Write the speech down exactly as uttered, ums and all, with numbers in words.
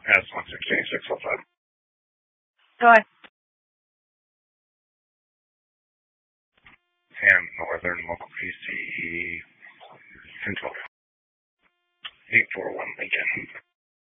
S one sixteen six oh five. Go ahead. And Northern Local P C E Control